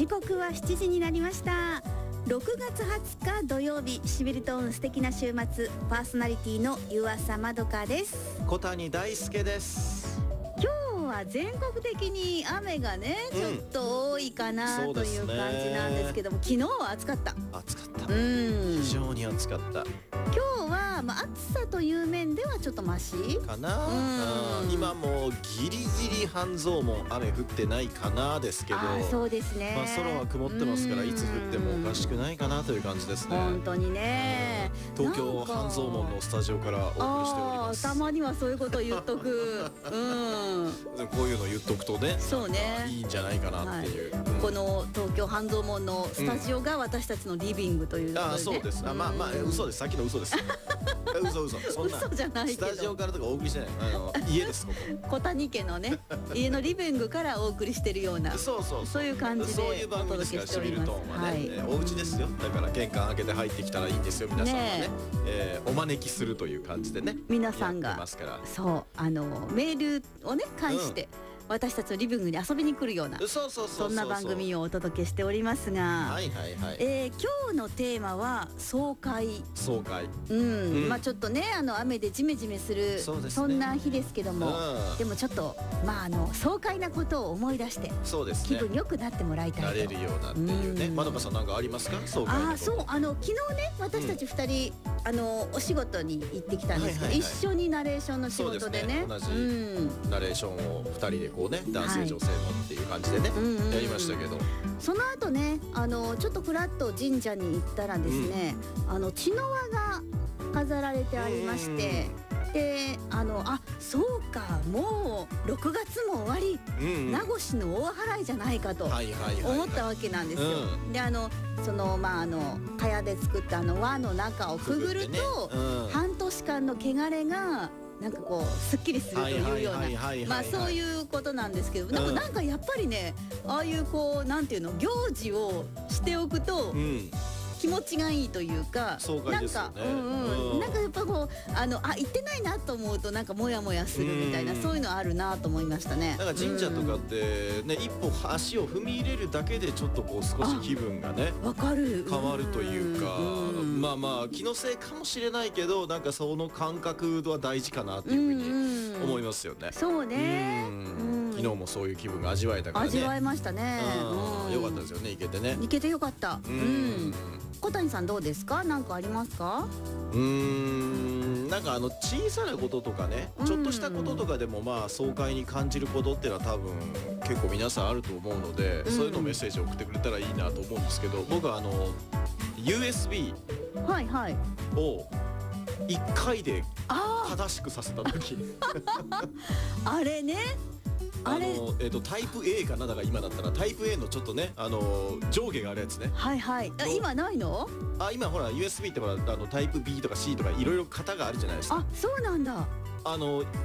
刻は7時になりました。6月20日土曜日、シビルトーン素敵な週末、パーソナリティの湯浅まどかです。 小谷大輔です。 今日は全国的に雨がね、ちょっと多いかなという感じなんですけども、昨日は暑かった。 暑かった。非常に暑かった。 今日は、暑さという面ではちょっとマシかな。今もギリギリ半蔵門雨降ってないかなですけど、 そうですね。 空は曇ってますから、いつ降ってもおかしくないかなという感じですね。 本当にね。 東京半蔵門のスタジオからお送りしております。 たまにはそういうこと言っとく。 こういうの言っとくとね、 そうね、 いいんじゃないかなっていう。 この東京半蔵門のスタジオが私たちのリビングということでね。 そうです。嘘です。さっきの嘘です。嘘そんな嘘じゃないけど、 スタジオからとかお送りしてない。家です。ここ小谷家のね、家のリビングからお送りしてるような、そういう感じでそういう番組ですから、シビルトーンはね、お家ですよ。だから玄関開けて入ってきたらいいんですよ、皆さんがね。お招きするという感じでね、 皆さんがそうメールをね返して私たちのリビングに遊びに来るような、そんな番組をお届けしておりますが、今日のテーマは爽快。ちょっとね、雨でジメジメするそんな日ですけども、でもちょっと爽快なことを思い出して気分良くなってもらいたいと。 なれるようなっていうね。まどかさん、なんかありますか？爽快なこと。 昨日ね、私たち2人お仕事に行ってきたんですけど、一緒にナレーションの仕事でね、 同じナレーションを2人でこうね、男性女性のっていう感じでね、やりましたけど、 その後ね、ちょっとフラッと神社に行ったらですね、茅の輪が飾られてありまして、でそうか、もう6月も終わり、名越の大祓いじゃないかと思ったわけなんですよ。でその茅で作った輪の中をくぐると、半年間の汚れがなんかこうすっきりするというような、そういうことなんですけど、でもなんかやっぱりね、ああいうこうなんていうの、行事をしておくと気持ちがいいというか、なんかやっぱこう行ってないなと思うとなんかモヤモヤするみたいな、そういうのあるなと思いましたね。 なんか神社とかってね、一歩足を踏み入れるだけでちょっとこう少し気分がね変わるというか、気のせいかもしれないけど、なんかその感覚は大事かなっていうふうに思いますよね。 そうね。 昨日もそういう気分が味わえたからね。味わえましたね。 よかったですよね、行けてね。 行けてよかった。小谷さんどうですか？なんかありますか？ なんか小さなこととかね、ちょっとしたこととかでも爽快に感じることっていうのは多分結構皆さんあると思うので、そういうのメッセージを送ってくれたらいいなと思うんですけど、僕はUSB を1回で正しくさせた時あれね、 タイプ A かな。だから今だったらタイプ A のちょっとね、上下があるやつね。今ないの？今ほら USB ってほらタイプ B とか C とかいろいろ型があるじゃないですか。 そうなんだ。